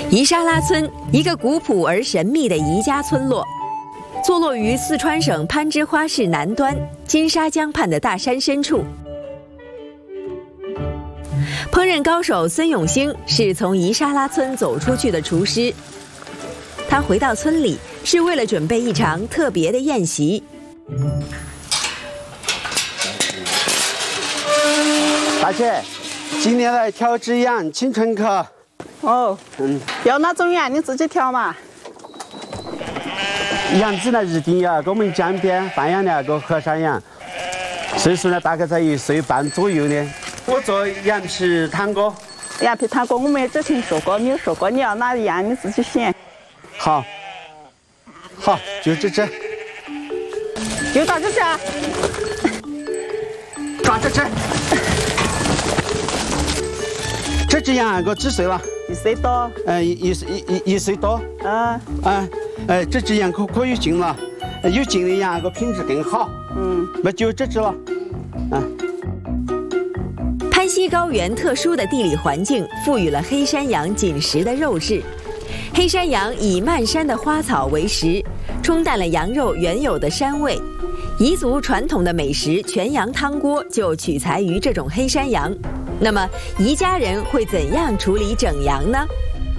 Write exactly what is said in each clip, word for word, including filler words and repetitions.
宜沙拉村，一个古朴而神秘的宜家村落，坐落于四川省攀枝花市南端金沙江畔的大山深处。烹饪高手孙永兴是从宜沙拉村走出去的厨师，他回到村里是为了准备一场特别的宴席。 大姐，今天来挑只羊，清春口。 哦，嗯，要哪种羊你自己挑嘛。 羊子呢，一定要跟我们江边放养的个河山羊，岁数呢大概在一岁半左右的。我做羊皮汤锅。 羊皮汤锅我没只听说过，没有说过，你要哪样你自己选。 好，好，就这只。 就到这只啊。 抓这只。这只羊个几岁了？ 一岁多。 呃，一一一一一岁多。 嗯。 啊，呃，这只羊可可以进了，有进的羊个品质更好。 嗯。 那就这只了。啊。 攀西高原特殊的地理环境赋予了黑山羊紧实的肉质。黑山羊以漫山的花草为食，冲淡了羊肉原有的膻味。彝族传统的美食全羊汤锅就取材于这种黑山羊。那么，宜家人会怎样处理整羊呢？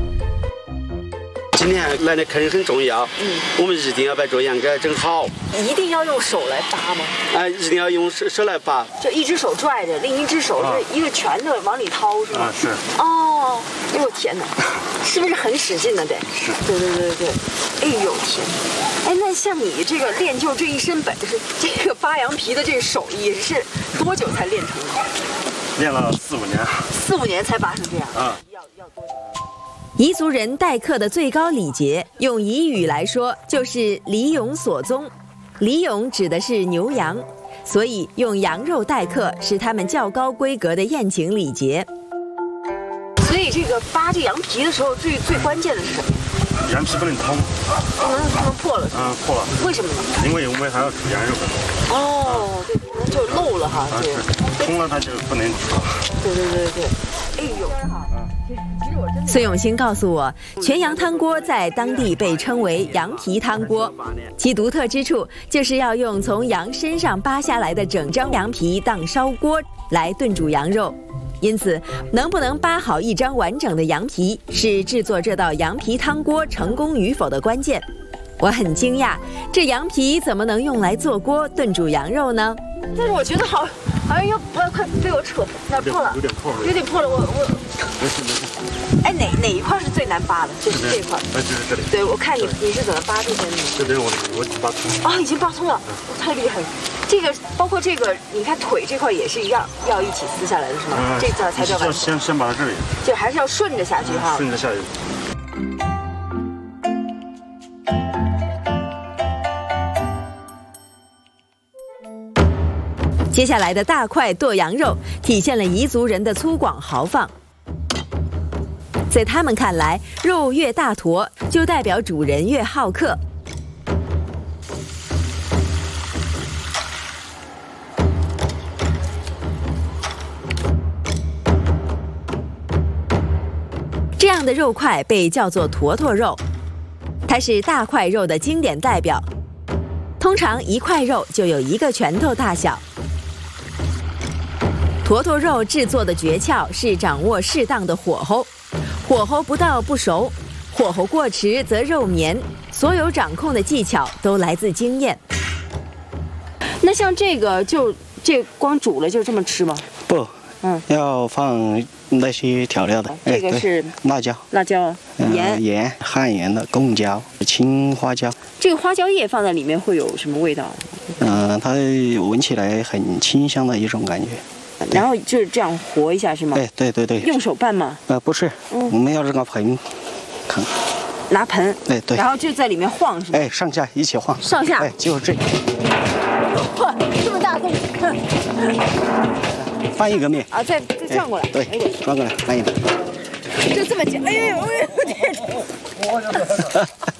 今天来的客人很重要，嗯，我们一定要把这羊给整好。 一定要用手来扒吗？ 啊，一定要用手手来扒。 就一只手拽着，另一只手是一个拳头往里掏，是吗？ 啊，是。 哦，哎呦天哪，是不是很使劲呢？得。 是。 对对对对，哎呦天哪！哎，那像你这个练就这一身本事，这个扒羊皮的这个手艺是多久才练成的？ 练了四五年。 四五年才扒成这样。 啊。 要要多久？彝族人待客的最高礼节，用彝语来说就是礼俑所宗。礼俑指的是牛羊，所以用羊肉待客是他们较高规格的宴请礼节。所以这个扒这羊皮的时候，最最关键的是什么？ 羊皮不能通， 不能不能破了。 嗯，破了。 为什么呢？ 因为我们还要煮羊肉。 哦，对，可能就漏了哈， 就、啊、通了它就不能煮。 对对对对，哎呦。孙永兴告诉我，全羊汤锅在当地被称为羊皮汤锅，其独特之处就是要用从羊身上扒下来的整张羊皮当烧锅来炖煮羊肉。因此，能不能扒好一张完整的羊皮，是制作这道羊皮汤锅成功与否的关键。我很惊讶，这羊皮怎么能用来做锅炖煮羊肉呢？但是我觉得好，好像要快快被我扯哪破了， 有点破了， 有点破了，我我。 没事没事。 哎，哪哪一块是最难扒的？就是这一块。 哎，就是这里。 对，我看你你是怎么扒这些的？ 这边我我已经扒通了。 哦，已经扒通了，太厉害了。这个包括这个，你看腿这块也是一样，要一起撕下来的是吗？嗯、这个才叫完。 先先扒到这里。 就还是要顺着下去哈。 顺着下去。 接下来的大块剁羊肉体现了彝族人的粗犷豪放。在他们看来，肉越大坨，就代表主人越好客。这样的肉块被叫做坨坨肉，它是大块肉的经典代表。通常一块肉就有一个拳头大小。坨坨肉制作的诀窍是掌握适当的火候，火候不到不熟，火候过迟则肉绵。所有掌控的技巧都来自经验。那像这个就这光煮了就这么吃吗？ 不，嗯，要放那些调料的。 这个是辣椒、 辣椒、盐、 嗯、盐、汉盐的贡椒、青花椒。 这个花椒叶放在里面会有什么味道？ 嗯、呃，它闻起来很清香的一种感觉。 然后就是这样和一下是吗？ 对对对对。 用手拌吗？ 呃，不是，嗯、我们要这个盆，看。 拿盆。 对对。 然后就在里面晃是吗？ 哎，上下一起晃。 上下。 哎，就是这。 哇，这么大动。 翻一个面。 啊，再再转过来。 对，转过来翻一个。 就这么简，哎呦哎呦天！